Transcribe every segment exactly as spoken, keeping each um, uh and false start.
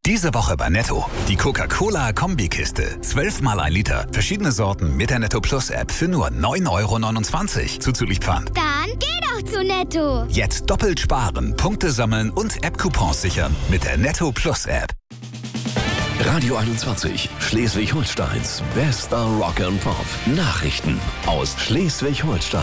Diese Woche bei Netto. Die Coca-Cola-Kombikiste. zwölf mal ein Liter. Verschiedene Sorten mit der Netto Plus App für nur neun Euro neunundzwanzig. Zuzüglich Pfand. Dann geh doch zu Netto. Jetzt doppelt sparen, Punkte sammeln und App-Coupons sichern mit der Netto Plus App. Radio einundzwanzig, Schleswig-Holsteins bester Rock and Pop. Nachrichten aus Schleswig-Holstein.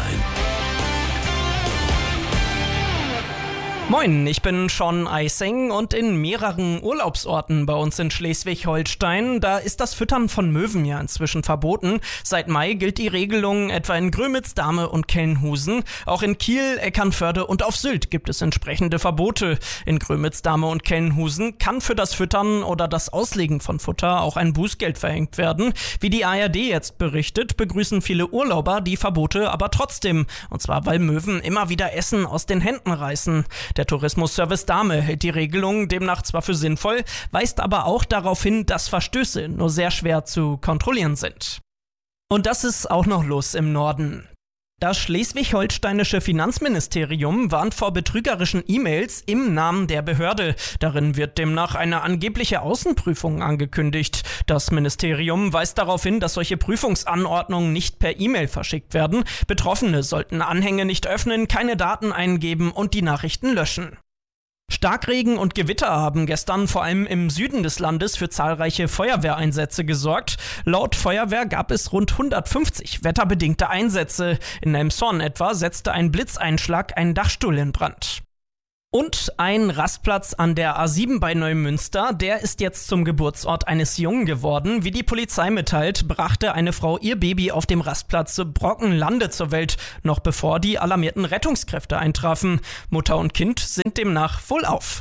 Moin, ich bin Sean Eising und in mehreren Urlaubsorten bei uns in Schleswig-Holstein, da ist das Füttern von Möwen ja inzwischen verboten. Seit Mai gilt die Regelung etwa in Grömitz, Dahme und Kelnhusen. Auch in Kiel, Eckernförde und auf Sylt gibt es entsprechende Verbote. In Grömitz, Dahme und Kelnhusen kann für das Füttern oder das Auslegen von Futter auch ein Bußgeld verhängt werden. Wie die A R D jetzt berichtet, begrüßen viele Urlauber die Verbote aber trotzdem. Und zwar, weil Möwen immer wieder Essen aus den Händen reißen. Der Tourismusservice Dahme hält die Regelung demnach zwar für sinnvoll, weist aber auch darauf hin, dass Verstöße nur sehr schwer zu kontrollieren sind. Und das ist auch noch los im Norden. Das schleswig-holsteinische Finanzministerium warnt vor betrügerischen E-Mails im Namen der Behörde. Darin wird demnach eine angebliche Außenprüfung angekündigt. Das Ministerium weist darauf hin, dass solche Prüfungsanordnungen nicht per E-Mail verschickt werden. Betroffene sollten Anhänge nicht öffnen, keine Daten eingeben und die Nachrichten löschen. Starkregen und Gewitter haben gestern vor allem im Süden des Landes für zahlreiche Feuerwehreinsätze gesorgt. Laut Feuerwehr gab es rund hundertfünfzig wetterbedingte Einsätze. In Elmshorn etwa setzte ein Blitzeinschlag einen Dachstuhl in Brand. Und ein Rastplatz an der A sieben bei Neumünster, der ist jetzt zum Geburtsort eines Jungen geworden. Wie die Polizei mitteilt, brachte eine Frau ihr Baby auf dem Rastplatz Brockenlande zur Welt, noch bevor die alarmierten Rettungskräfte eintrafen. Mutter und Kind sind demnach wohlauf.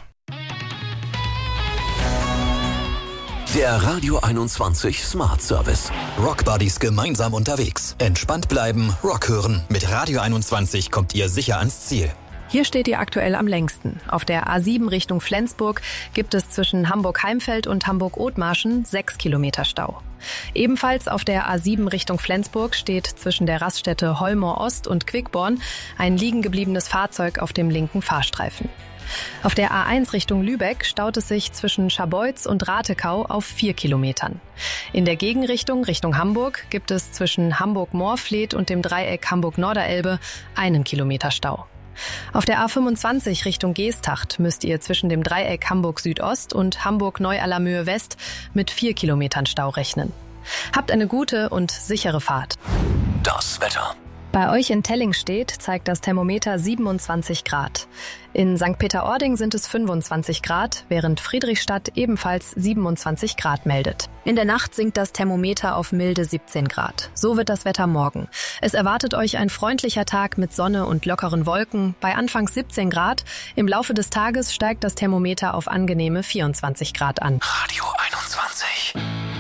Der Radio einundzwanzig Smart Service. Rock Buddies gemeinsam unterwegs. Entspannt bleiben, Rock hören. Mit Radio einundzwanzig kommt ihr sicher ans Ziel. Hier steht ihr aktuell am längsten. Auf der A sieben Richtung Flensburg gibt es zwischen Hamburg-Heimfeld und Hamburg-Othmarschen sechs Kilometer Stau. Ebenfalls auf der A sieben Richtung Flensburg steht zwischen der Raststätte Holmoor Ost und Quickborn ein liegen gebliebenes Fahrzeug auf dem linken Fahrstreifen. Auf der A eins Richtung Lübeck staut es sich zwischen Scharbeutz und Ratekau auf vier Kilometern. In der Gegenrichtung Richtung Hamburg gibt es zwischen Hamburg-Moorfleet und dem Dreieck Hamburg-Norderelbe einen Kilometer Stau. Auf der A fünfundzwanzig Richtung Geesthacht müsst ihr zwischen dem Dreieck Hamburg Südost und Hamburg Neu-Allermöhe West mit vier Kilometern Stau rechnen. Habt eine gute und sichere Fahrt. Das Wetter. Bei euch in Tellingstedt zeigt das Thermometer siebenundzwanzig Grad. In Sankt Peter-Ording sind es fünfundzwanzig Grad, während Friedrichstadt ebenfalls siebenundzwanzig Grad meldet. In der Nacht sinkt das Thermometer auf milde siebzehn Grad. So wird das Wetter morgen. Es erwartet euch ein freundlicher Tag mit Sonne und lockeren Wolken bei anfangs siebzehn Grad. Im Laufe des Tages steigt das Thermometer auf angenehme vierundzwanzig Grad an. Radio einundzwanzig.